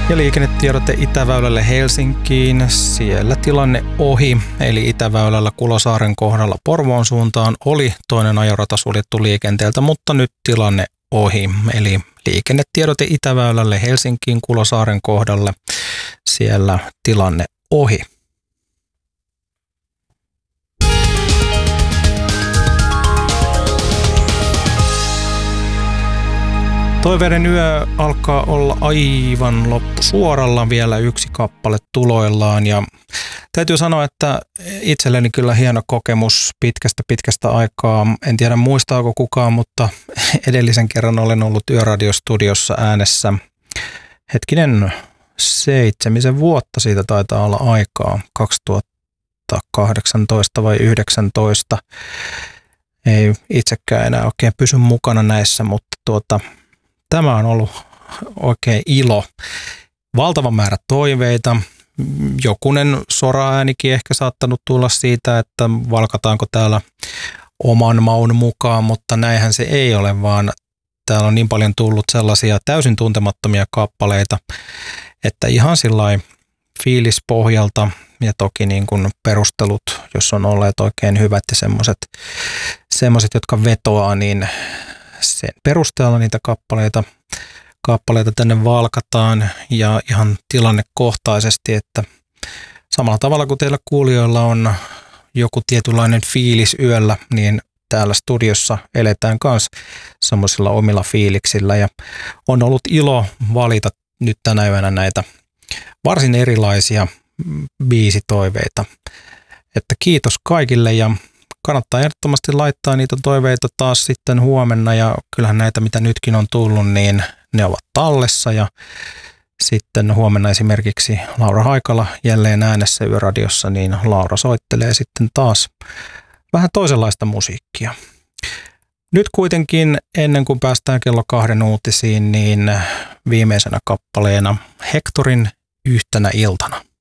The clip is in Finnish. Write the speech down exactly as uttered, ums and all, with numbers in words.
Ja liikennetiedote Itäväylälle Helsinkiin, siellä tilanne ohi, eli Itäväylällä Kulosaaren kohdalla Porvoon suuntaan oli toinen ajorata suljettu liikenteeltä, mutta nyt tilanne ohi, eli liikennetiedote Itäväylälle Helsinkiin Kulosaaren kohdalle, siellä tilanne ohi. Toiveiden yö alkaa olla aivan loppusuoralla, vielä yksi kappale tuloillaan ja täytyy sanoa, että itselleni kyllä hieno kokemus pitkästä pitkästä aikaa. En tiedä muistaako kukaan, mutta edellisen kerran olen ollut Yöradiostudiossa äänessä. Hetkinen, seitsemisen vuotta siitä taitaa olla aikaa, kaksituhattakahdeksantoista vai yhdeksäntoista. Ei itsekään enää oikein pysy mukana näissä, mutta tuota... Tämä on ollut oikein ilo. Valtava määrä toiveita. Jokunen sora-äänikin ehkä saattanut tulla siitä, että valkataanko täällä oman maun mukaan, mutta näinhän se ei ole, vaan täällä on niin paljon tullut sellaisia täysin tuntemattomia kappaleita, että ihan sillai fiilispohjalta ja toki niin kuin perustelut, jos on olleet oikein hyvät ja semmoiset, semmoiset jotka vetoaa, niin sen perusteella niitä kappaleita, kappaleita tänne valkataan ja ihan tilannekohtaisesti, että samalla tavalla kuin teillä kuulijoilla on joku tietynlainen fiilis yöllä, niin täällä studiossa eletään myös semmoisilla omilla fiiliksillä ja on ollut ilo valita nyt tänä yönä näitä varsin erilaisia biisitoiveita. Että kiitos kaikille ja kannattaa ehdottomasti laittaa niitä toiveita taas sitten huomenna ja kyllähän näitä mitä nytkin on tullut, niin ne ovat tallessa ja sitten huomenna esimerkiksi Laura Haikala jälleen äänessä Yöradiossa, niin Laura soittelee sitten taas vähän toisenlaista musiikkia. Nyt kuitenkin ennen kuin päästään kello kahden uutisiin, niin viimeisenä kappaleena Hectorin Yhtenä iltana.